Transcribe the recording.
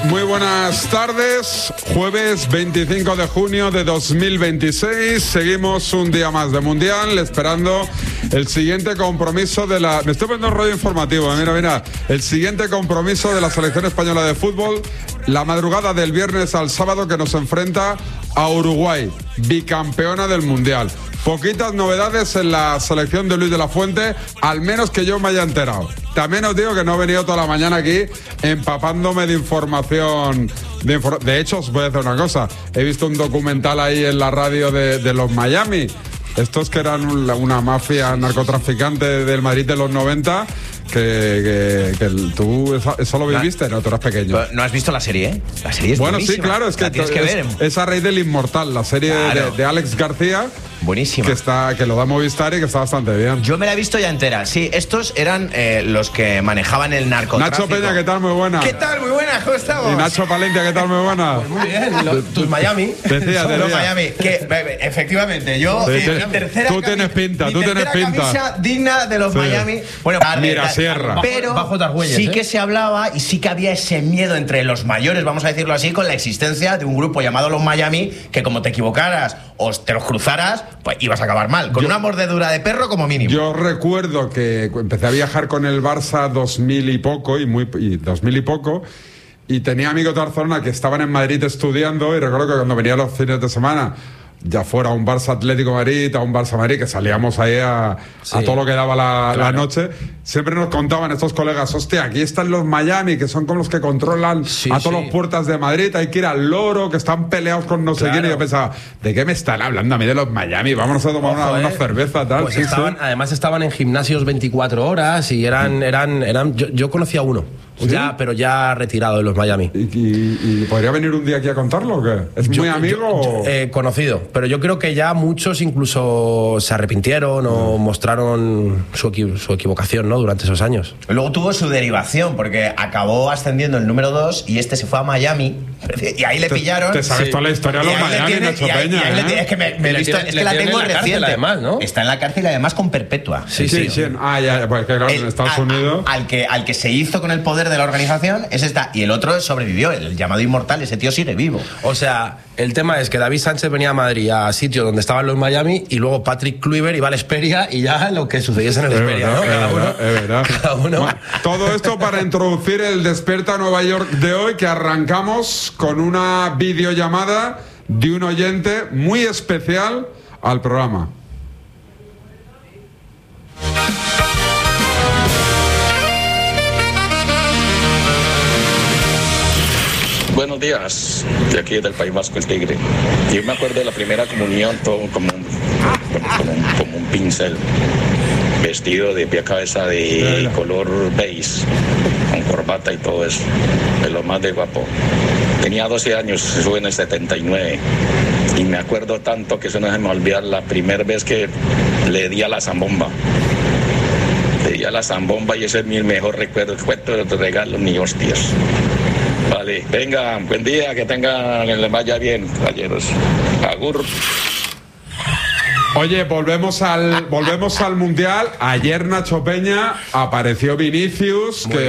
Muy buenas tardes, jueves 25 de junio de 2026, seguimos un día más de Mundial, esperando el siguiente compromiso de la... Me estoy poniendo un rollo informativo, mira, el siguiente compromiso de la selección española de fútbol, la madrugada del viernes al sábado, que nos enfrenta a Uruguay, bicampeona del Mundial. Poquitas novedades en la selección de Luis de la Fuente, al menos que yo me haya enterado. También os digo que no he venido toda la mañana aquí empapándome de información. De hecho, os voy a decir una cosa. He visto un documental ahí en la radio de los Miami. Estos que eran una mafia narcotraficante del Madrid de los 90... Que tú eso lo viviste, ¿no? Tú eras pequeño. No has visto la serie, ¿eh? La serie es buenísima. Sí, claro, es que tienes que ver. Es a raíz del Inmortal, la serie de Alex García. Buenísima. Que lo da Movistar y que está bastante bien. Yo me la he visto ya entera. Sí, estos eran los que manejaban el narcotráfico. Nacho Peña, ¿qué tal? Muy buena. ¿Qué tal? Muy buena, ¿cómo estamos? Y Nacho Palencia, ¿qué tal? Muy buena. Pues muy bien, tus Miami. Decía. Los Miami. Que, efectivamente, yo... mi tercera tú tienes pinta, tú tienes pinta. Camisa digna de los Miami. Bueno, mira, Sierra. Pero bajo Targüelles, sí que se hablaba y sí que había ese miedo entre los mayores, vamos a decirlo así, con la existencia de un grupo llamado los Miami, que como te equivocaras o te los cruzaras, pues ibas a acabar mal, con una mordedura de perro como mínimo. Yo recuerdo que empecé a viajar con el Barça 2000 y poco, y tenía amigos de Barcelona que estaban en Madrid estudiando, y recuerdo que cuando venía los fines de semana, ya fuera a un Barça Atlético Madrid, a un Barça Madrid, que salíamos ahí a todo lo que daba la noche, siempre nos contaban estos colegas: hostia, aquí están los Miami, que son como los que controlan a todas las puertas de Madrid, hay que ir al Loro, que están peleados con no sé quién. Y yo pensaba, ¿de qué me están hablando a mí de los Miami? Vámonos a tomar una cerveza, tal. Pues además estaban en gimnasios 24 horas y eran yo conocía a uno. ¿Sí? Pero ya retirado de los Miami. ¿Y podría venir un día aquí a contarlo o qué? ¿Es muy amigo? Conocido, pero yo creo que ya muchos incluso se arrepintieron o mostraron su equivocación, ¿no? Durante esos años. Luego tuvo su derivación, porque acabó ascendiendo el número 2 y este se fue a Miami y ahí le pillaron. Te sabes toda la historia de los Miami, Nacho Peña. Es que la tengo reciente. Además, ¿no? Está en la cárcel, además con perpetua. Sí. Ya, pues que claro, en Estados Unidos. Al que se hizo con el poder de la organización es esta, y el otro sobrevivió, el llamado Inmortal. Ese tío sigue vivo. O sea, el tema es que David Sánchez venía a Madrid, a sitio donde estaban los Miami, y luego Patrick Kluivert iba a la Esperia, y ya lo que sucediese en el Esperia, ¿no? Cada uno. Bueno, todo esto para introducir el Despierta Nueva York de hoy, que arrancamos con una videollamada de un oyente muy especial al programa. Buenos días, de aquí del País Vasco, el Tigre. Yo me acuerdo de la primera comunión, todo como un pincel, vestido de pie a cabeza de color beige, con corbata y todo eso, de lo más de guapo. Tenía 12 años, eso fue en el 79, y me acuerdo tanto que eso no se me va a olvidar la primera vez que le di a la zambomba. Le di a la zambomba y ese es mi mejor recuerdo, cuento de regalos ni hostias. Vale, venga, buen día, que les vaya bien, caballeros. Agur. Oye, volvemos al Mundial. Ayer Nacho Peña apareció Vinicius, que